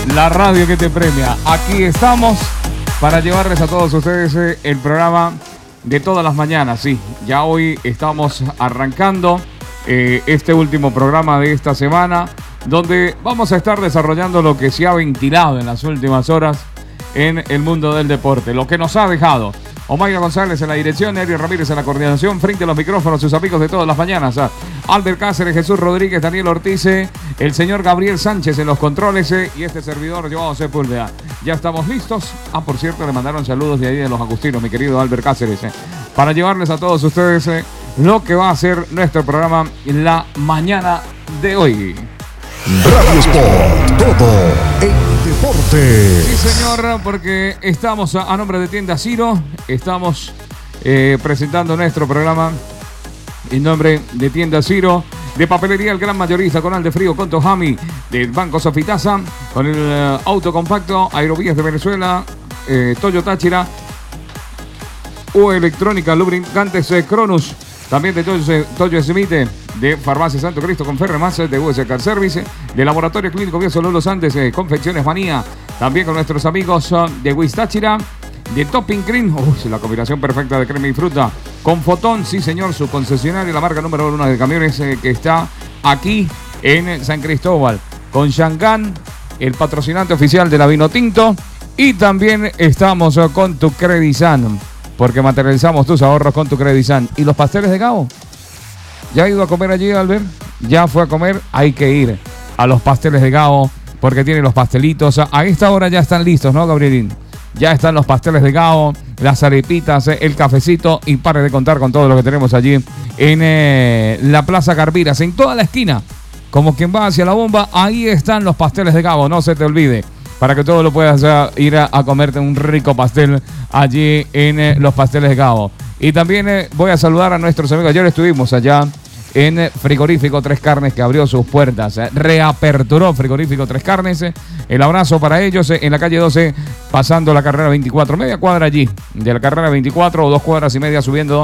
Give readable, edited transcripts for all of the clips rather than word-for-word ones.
la radio que te premia. Aquí estamos para llevarles a todos ustedes el programa de todas las mañanas. Sí, ya hoy estamos arrancando este último programa de esta semana, donde vamos a estar desarrollando lo que se ha ventilado en las últimas horas en el mundo del deporte, lo que nos ha dejado Omaira González en la dirección, Nery Ramírez en la coordinación, frente a los micrófonos, sus amigos de todas las mañanas, Albert Cáceres, Jesús Rodríguez, Daniel Ortiz, el señor Gabriel Sánchez en los controles y este servidor, Joao Sepúlveda. Ya estamos listos. Por cierto, le mandaron saludos de ahí de los Agustinos, mi querido Albert Cáceres, para llevarles a todos ustedes lo que va a ser nuestro programa en la mañana de hoy. Radio Sport, todo en deporte. Sí, señor, porque estamos a nombre de Tienda Ciro, estamos presentando nuestro programa en nombre de Tienda Ciro, de Papelería El Gran Mayorista, con Aldefrío, con Tojami, del Banco Sofitasa, con el Auto Compacto, Aerovías de Venezuela, Toyo Táchira, U Electrónica, Lubricantes Cronus, también de Toyo Smith, de Farmacia Santo Cristo con Ferremas, de US Car Service, de Laboratorio Clínico Biosoló Los Andes, Confecciones Manía, también con nuestros amigos de Huiztáchira, de Topping Cream, la combinación perfecta de crema y fruta, con Fotón, sí señor, su concesionario, la marca número 1 de camiones que está aquí en San Cristóbal, con Shangan, el patrocinante oficial de la Vino Tinto, y también estamos con tu Credisan, porque materializamos tus ahorros con tu Credisan. ¿Y los pasteles de Gabo? ¿Ya ha ido a comer allí, Albert? Ya fue a comer. Hay que ir a los pasteles de Gabo porque tiene los pastelitos. A esta hora ya están listos, ¿no, Gabrielín? Ya están los pasteles de Gabo, las arepitas, el cafecito, y pare de contar con todo lo que tenemos allí en la Plaza Carviras, en toda la esquina. Como quien va hacia la bomba, ahí están los pasteles de Gabo, no se te olvide, para que todo lo puedas ir a comerte un rico pastel allí en los pasteles de Gabo. Y también voy a saludar a nuestros amigos. Ayer estuvimos allá en Frigorífico Tres Carnes, que abrió sus puertas, reaperturó Frigorífico Tres Carnes. El abrazo para ellos en la calle 12, pasando la carrera 24, media cuadra allí, de la carrera 24 o 2 cuadras y media subiendo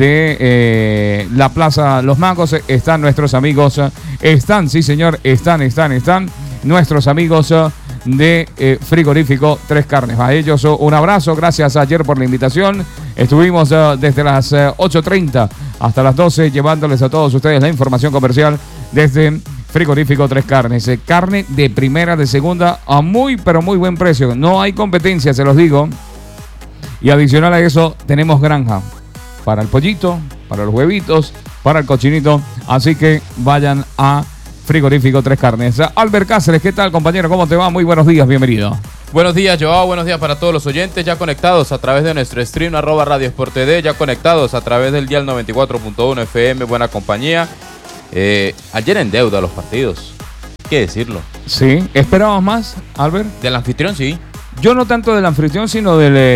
de la Plaza Los Magos. Están nuestros amigos, sí señor, están nuestros amigos de Frigorífico Tres Carnes. A ellos un abrazo, gracias ayer por la invitación. Estuvimos desde las 8:30 hasta las 12 llevándoles a todos ustedes la información comercial desde Frigorífico Tres Carnes. Carne de primera, de segunda, a muy pero muy buen precio. No hay competencia, se los digo. Y adicional a eso tenemos granja para el pollito, para los huevitos, para el cochinito. Así que vayan a Frigorífico Tres Carnes. Albert Cáceres, ¿qué tal, compañero? ¿Cómo te va? Muy buenos días, bienvenido. Buenos días, Joao, buenos días para todos los oyentes, ya conectados a través de nuestro stream, @Radio Sport TV, ya conectados a través del dial 94.1 FM, buena compañía. Ayer en deuda los partidos, hay que decirlo. Sí, ¿esperabas más, Albert? Del anfitrión, sí. Yo no tanto del anfitrión, sino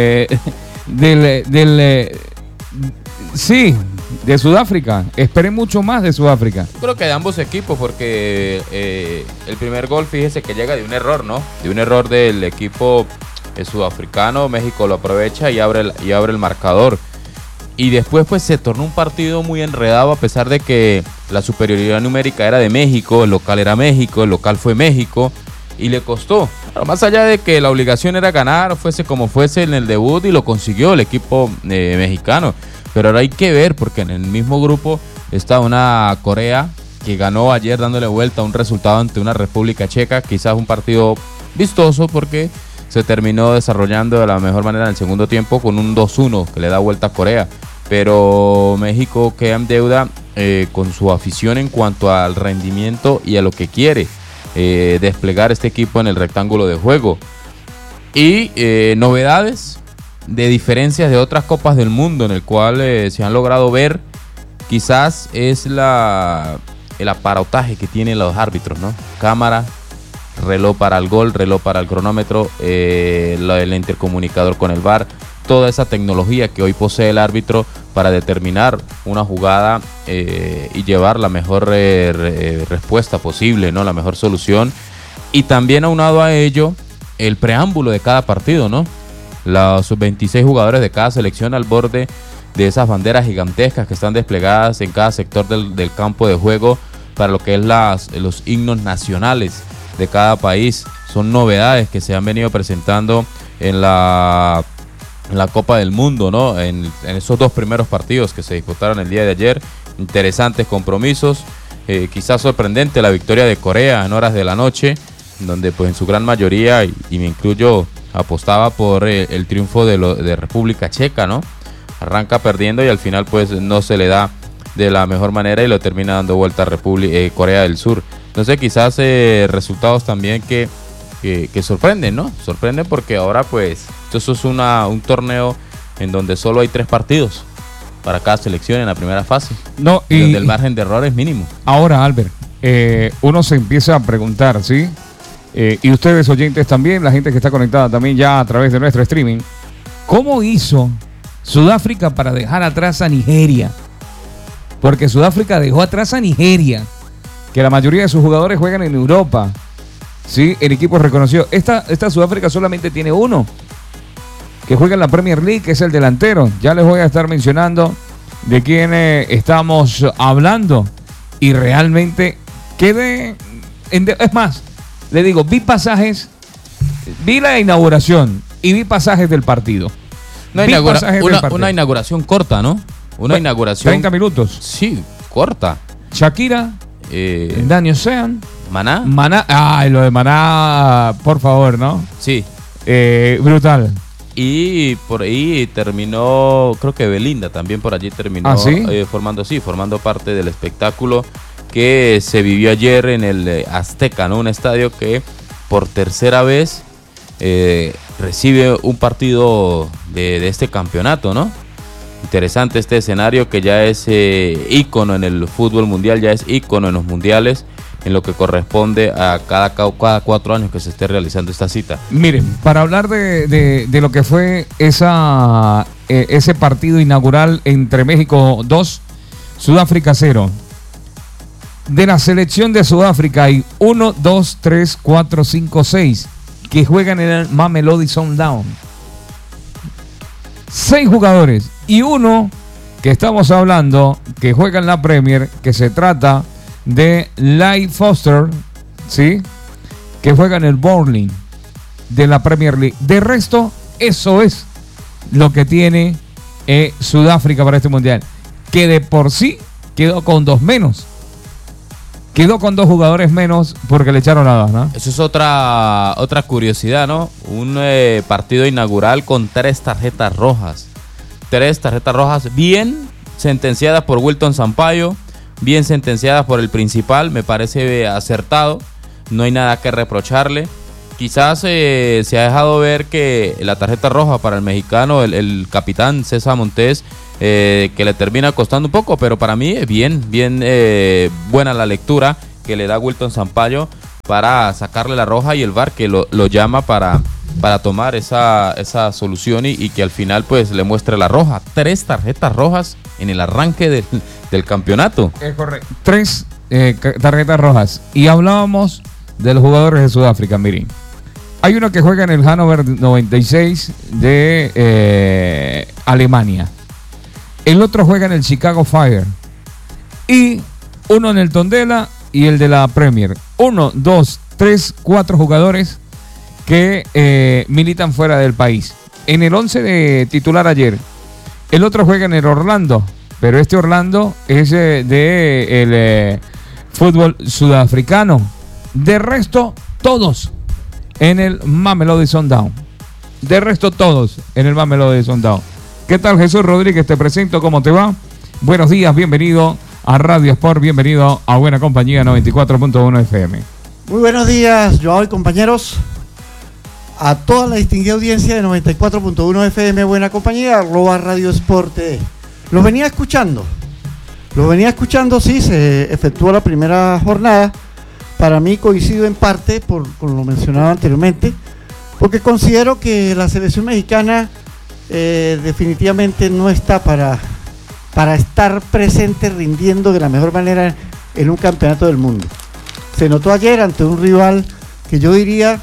sí, de Sudáfrica. Esperé mucho más de Sudáfrica. Creo que de ambos equipos, porque el primer gol, fíjese que llega de un error, ¿no? De un error del equipo sudafricano. México lo aprovecha y abre el marcador. Y después pues se tornó un partido muy enredado, a pesar de que la superioridad numérica era de México, el local era México, el local fue México, y le costó. Pero más allá de que la obligación era ganar, fuese como fuese en el debut, y lo consiguió el equipo mexicano. Pero ahora hay que ver, porque en el mismo grupo está una Corea que ganó ayer dándole vuelta a un resultado ante una República Checa. Quizás un partido vistoso porque se terminó desarrollando de la mejor manera en el segundo tiempo con un 2-1 que le da vuelta a Corea. Pero México queda en deuda con su afición en cuanto al rendimiento y a lo que quiere desplegar este equipo en el rectángulo de juego. Y novedades de diferencias de otras copas del mundo en el cual se han logrado ver, quizás es el aparataje que tienen los árbitros, ¿no? Cámara, reloj para el gol, reloj para el cronómetro, el intercomunicador con el VAR, toda esa tecnología que hoy posee el árbitro para determinar una jugada y llevar la mejor respuesta posible, ¿no? La mejor solución. Y también aunado a ello el preámbulo de cada partido, ¿no? Los 26 jugadores de cada selección al borde de esas banderas gigantescas que están desplegadas en cada sector del campo de juego para lo que es los himnos nacionales de cada país. son novedades que se han venido presentando en la Copa del Mundo, ¿no? En esos 2 primeros partidos que se disputaron el día de ayer. Interesantes compromisos. Quizás sorprendente la victoria de Corea en horas de la noche, donde pues en su gran mayoría, y me incluyo, apostaba por el triunfo de República Checa, ¿no? Arranca perdiendo y al final pues no se le da de la mejor manera y lo termina dando vuelta a Corea del Sur. Entonces quizás resultados también que sorprenden, ¿no? Sorprenden porque ahora pues eso es un torneo en donde solo hay 3 partidos para cada selección en la primera fase. No, y donde el margen de error es mínimo. Ahora, Albert, uno se empieza a preguntar, ¿sí? Y ustedes oyentes también, la gente que está conectada también ya a través de nuestro streaming, ¿cómo hizo Sudáfrica para dejar atrás a Nigeria? Porque Sudáfrica dejó atrás a Nigeria, que la mayoría de sus jugadores juegan en Europa, ¿sí? En equipos reconocidos. Esta Sudáfrica solamente tiene uno que juega en la Premier League, que es el delantero. Ya les voy a estar mencionando de quién estamos hablando. Y realmente es más, le digo, vi la inauguración y vi pasajes del partido. Una inauguración corta, ¿no? Una inauguración... 30 minutos. Sí, corta. Shakira, Daniel Sean, Maná. Lo de Maná, por favor, ¿no? Sí. Brutal. Y por ahí terminó, creo que Belinda también por allí terminó. ¿Ah, sí? Formando parte del espectáculo que se vivió ayer en el Azteca, ¿no? Un estadio que por tercera vez recibe un partido de este campeonato, ¿no? Interesante este escenario que ya es ícono en el fútbol mundial, ya es ícono en los mundiales, en lo que corresponde a cada 4 años que se esté realizando esta cita. Miren, para hablar de lo que fue ese partido inaugural entre México 2, Sudáfrica 0. De la selección de Sudáfrica hay 1, 2, 3, 4, 5, 6 que juegan en el Mamelodi Sundowns. 6 jugadores y uno que estamos hablando que juega en la Premier, que se trata de Leigh Foster, ¿sí? Que juega en el Burnley de la Premier League. De resto, eso es lo que tiene Sudáfrica para este mundial, que de por sí quedó con 2 menos. Quedó con 2 jugadores menos porque le echaron la ¿no? Eso es otra curiosidad, ¿no? Un partido inaugural con 3 tarjetas rojas. 3 tarjetas rojas bien sentenciadas por Wilton Sampaio, bien sentenciadas por el principal, me parece acertado, no hay nada que reprocharle. Quizás se ha dejado ver que la tarjeta roja para el mexicano, el capitán César Montes, que le termina costando un poco, pero para mí es bien buena la lectura que le da Wilton Sampaio para sacarle la roja y el VAR que lo llama para tomar esa solución y que al final pues le muestre la roja. 3 tarjetas rojas en el arranque del campeonato. Es correcto. 3 tarjetas rojas. Y hablábamos de los jugadores de Sudáfrica, miren. Hay uno que juega en el Hannover 96 de Alemania. El otro juega en el Chicago Fire. Y uno en el Tondela y el de la Premier. 1, 2, 3, 4 jugadores que militan fuera del país. En el 11 de titular ayer, el otro juega en el Orlando, pero este Orlando es del fútbol sudafricano. De resto, todos en el Mamelodi Sundowns. De resto, todos en el Mamelodi Sundowns. ¿Qué tal, Jesús Rodríguez? Te presento, ¿cómo te va? Buenos días, bienvenido a Radio Sport, bienvenido a Buena Compañía 94.1 FM. Muy buenos días, Joao y compañeros. A toda la distinguida audiencia de 94.1 FM Buena Compañía, @Radio Sport. Lo venía escuchando, sí, se efectuó la primera jornada. Para mí coincido en parte con lo mencionado anteriormente, porque considero que la selección mexicana definitivamente no está para estar presente rindiendo de la mejor manera en un campeonato del mundo. Se notó ayer ante un rival que yo diría,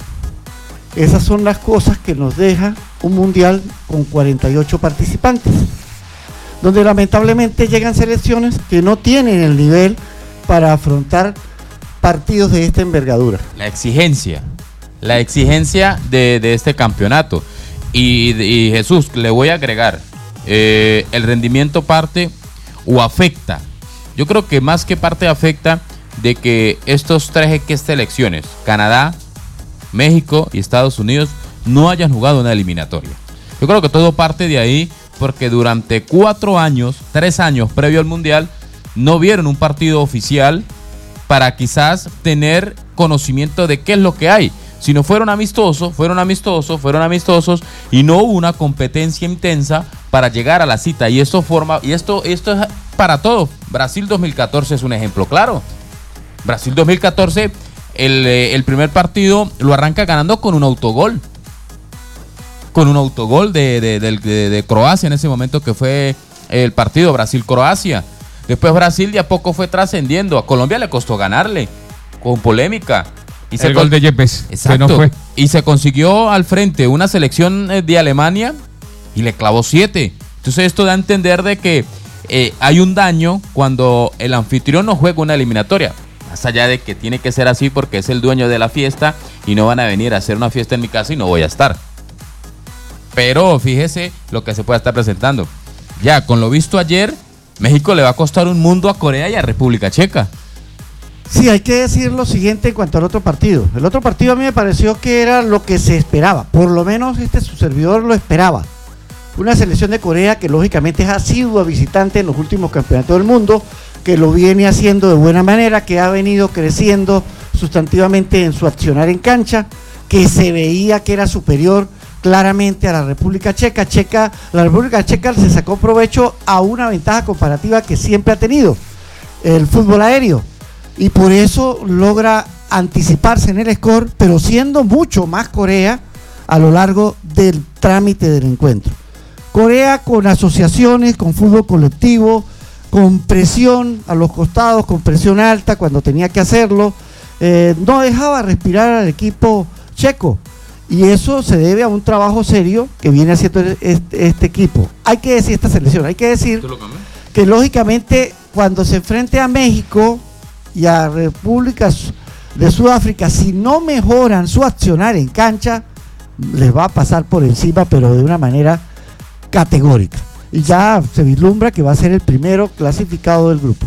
esas son las cosas que nos deja un mundial con 48 participantes, donde lamentablemente llegan selecciones que no tienen el nivel para afrontar partidos de esta envergadura. La exigencia. la exigencia de este campeonato. Y Jesús, le voy a agregar, el rendimiento parte o afecta. Yo creo que más que parte afecta de que estos tres selecciones, Canadá, México y Estados Unidos, no hayan jugado una eliminatoria. Yo creo que todo parte de ahí porque durante 3 años previo al Mundial, no vieron un partido oficial para quizás tener conocimiento de qué es lo que hay. Si no fueron amistosos y no hubo una competencia intensa para llegar a la cita. Y esto es para todo. Brasil 2014 es un ejemplo claro. Brasil 2014, el primer partido lo arranca ganando con un autogol. Con un autogol de Croacia en ese momento, que fue el partido Brasil-Croacia. Después Brasil de a poco fue trascendiendo. A Colombia le costó ganarle, con polémica. Y el gol de Yepes. Exacto. Que no fue. Y se consiguió al frente una selección de Alemania y le clavó 7. Entonces esto da a entender de que hay un daño cuando el anfitrión no juega una eliminatoria. Más allá de que tiene que ser así porque es el dueño de la fiesta y no van a venir a hacer una fiesta en mi casa y no voy a estar. Pero fíjese lo que se puede estar presentando. Ya, con lo visto ayer, México le va a costar un mundo a Corea y a República Checa. Sí, hay que decir lo siguiente en cuanto al otro partido. El otro partido a mí me pareció que era lo que se esperaba. Por lo menos su servidor lo esperaba. Una selección de Corea que lógicamente es asidua visitante en los últimos campeonatos del mundo, que lo viene haciendo de buena manera, que ha venido creciendo sustantivamente en su accionar en cancha, que se veía que era superior claramente a la República Checa. La República Checa se sacó provecho a una ventaja comparativa que siempre ha tenido, el fútbol aéreo. Y por eso logra anticiparse en el score, pero siendo mucho más Corea a lo largo del trámite del encuentro. Corea con asociaciones, con fútbol colectivo, con presión a los costados, con presión alta cuando tenía que hacerlo, no dejaba respirar al equipo checo. Y eso se debe a un trabajo serio que viene haciendo este equipo. Hay que decir esta selección, hay que decir que lógicamente cuando se enfrente a México y a República de Sudáfrica, si no mejoran su accionar en cancha, les va a pasar por encima, pero de una manera categórica. Y ya se vislumbra que va a ser el primero clasificado del grupo.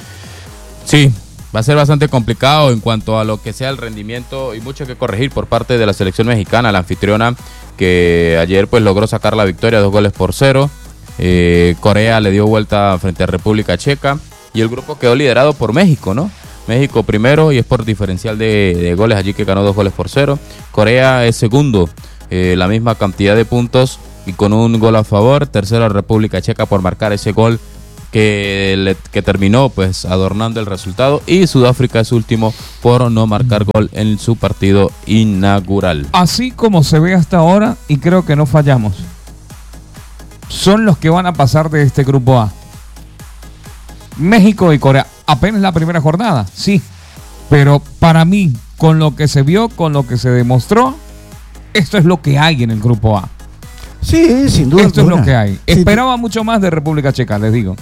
Sí, va a ser bastante complicado en cuanto a lo que sea el rendimiento y mucho que corregir por parte de la selección mexicana, la anfitriona, que ayer pues logró sacar la victoria 2-0. Corea le dio vuelta frente a República Checa. Y el grupo quedó liderado por México, ¿no? México primero y es por diferencial de goles allí que ganó 2-0. Corea es segundo, la misma cantidad de puntos y con un gol a favor. Tercero República Checa por marcar ese gol que terminó pues adornando el resultado. Y Sudáfrica es último por no marcar gol en su partido inaugural. Así como se ve hasta ahora, y creo que no fallamos, son los que van a pasar de este grupo A. México y Corea, apenas la primera jornada, sí, pero para mí, con lo que se vio, con lo que se demostró, esto es lo que hay en el grupo A. Sí, sin duda. Esto es lo que hay. Esperaba mucho más de República Checa, les digo.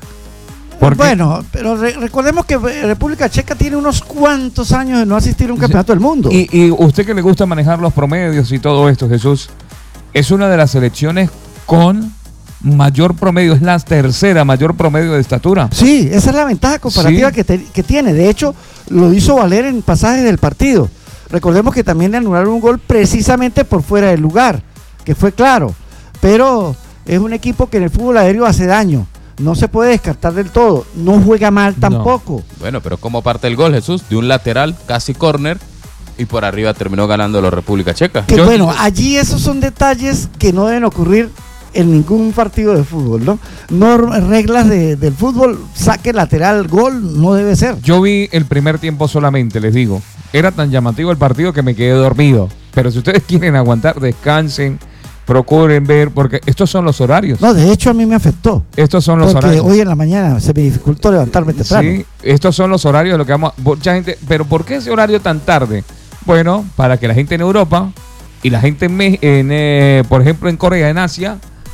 Bueno, pero recordemos que República Checa tiene unos cuantos años de no asistir a un campeonato del mundo. Y usted que le gusta manejar los promedios y todo esto, Jesús, es una de las selecciones con mayor promedio, es la tercera mayor promedio de estatura. Sí, esa es la ventaja comparativa que tiene. De hecho, lo hizo valer en pasajes del partido. Recordemos que también le anularon un gol precisamente por fuera del lugar, que fue claro. Pero es un equipo que en el fútbol aéreo hace daño. No se puede descartar del todo. No juega mal tampoco. No. Bueno, pero ¿cómo parte el gol, Jesús? De un lateral, casi córner, y por arriba terminó ganando la República Checa. Allí esos son detalles que no deben ocurrir en ningún partido de fútbol, ¿no? No reglas del fútbol, saque lateral, gol, no debe ser. Yo vi el primer tiempo solamente, les digo. Era tan llamativo el partido que me quedé dormido. Pero si ustedes quieren aguantar, descansen, procuren ver, porque estos son los horarios. No, de hecho a mí me afectó. Estos son los horarios. Hoy en la mañana se me dificultó levantarme temprano. Sí, estos son los horarios de lo que vamos. Mucha gente, pero ¿por qué ese horario tan tarde? Bueno, para que la gente en Europa y la gente por ejemplo en Corea, en Asia,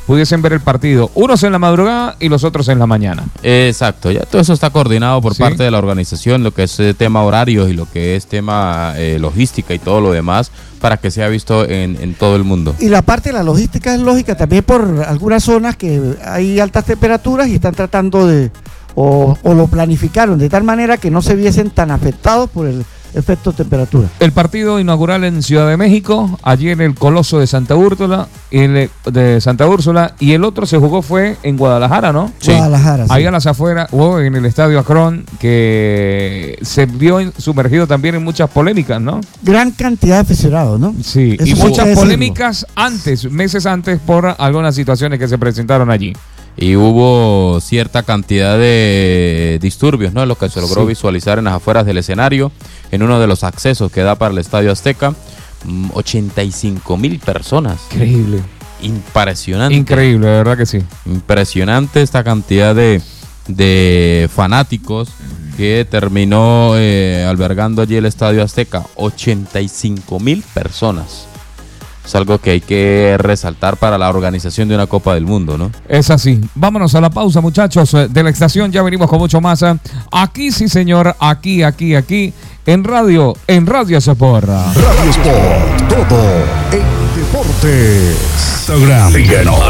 pudiesen ver el partido, unos en la madrugada y los otros en la mañana. Exacto, ya todo eso está coordinado por Sí. parte de la organización, lo que es tema horarios y lo que es tema logística y todo lo demás, para que sea visto en todo el mundo. Y la parte de la logística es lógica también por algunas zonas que hay altas temperaturas y están tratando de, o lo planificaron de tal manera que no se viesen tan afectados por el efecto temperatura. El partido inaugural en Ciudad de México, allí en el Coloso de Santa Úrsula, y el otro se jugó fue en Guadalajara, ¿no? Sí. Guadalajara. Sí. Ahí a las afueras, o en el Estadio Akron, que se vio sumergido también en muchas polémicas, ¿no? Gran cantidad de aficionados, ¿no? Sí, Eso y sí hay que muchas decirlo. polémicas meses antes, por algunas situaciones que se presentaron allí. Y hubo cierta cantidad de disturbios, ¿no? Lo que se logró Sí. visualizar en las afueras del escenario, en uno de los accesos que da para el Estadio Azteca. 85,000 personas. Increíble. Impresionante. Increíble, de verdad que sí. Impresionante esta cantidad de fanáticos que terminó albergando allí el Estadio Azteca. 85,000 personas. Es algo que hay que resaltar para la organización de una Copa del Mundo, ¿no? Es así. Vámonos a la pausa, muchachos. De la estación ya venimos con mucho más. Aquí sí, señor. Aquí. En Radio Sport. Radio Sport, todo en deportes. Instagram, síguenos,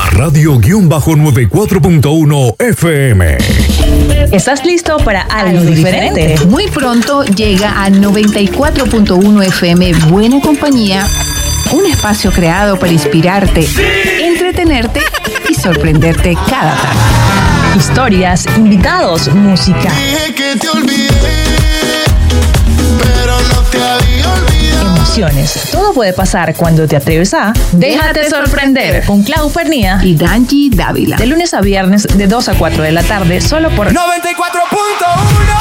@radio_94.1 FM. ¿Estás listo para algo diferente? Muy pronto llega a 94.1 FM Buena Compañía, un espacio creado para inspirarte, entretenerte y sorprenderte cada tarde. Historias, invitados, música, Dije que te olvidé, pero no te había olvidado. emociones. Todo puede pasar cuando te atreves a Déjate sorprender con Clau Pernía. Y Danji Dávila. De lunes a viernes de 2 a 4 de la tarde solo por 94.1.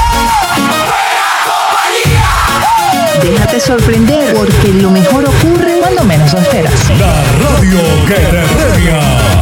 Déjate sorprender porque lo mejor ocurre cuando menos lo esperas. La radio que te